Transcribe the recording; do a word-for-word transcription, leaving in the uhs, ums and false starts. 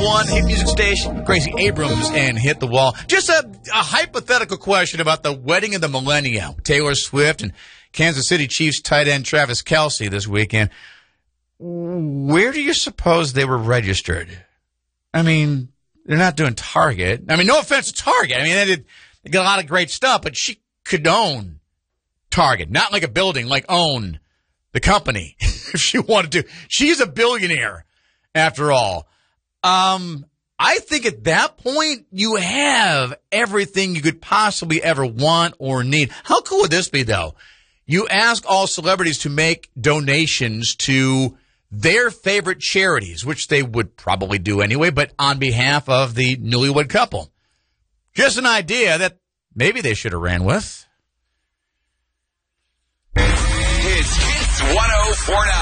one hit music station, Gracie Abrams and Hit the Wall. Just a, a hypothetical question about the wedding of the millennium. Taylor Swift and Kansas City Chiefs tight end Travis Kelce this weekend. Where do you suppose they were registered? I mean, they're not doing Target. I mean, no offense to Target. I mean, they did they got a lot of great stuff, but she could own Target. Not like a building, like own the company if she wanted to. She's a billionaire, after all. Um, I think at that point, you have everything you could possibly ever want or need. How cool would this be, though? You ask all celebrities to make donations to their favorite charities, which they would probably do anyway, but on behalf of the newlywed couple. Just an idea that maybe they should have ran with. It's Hits one oh four point nine.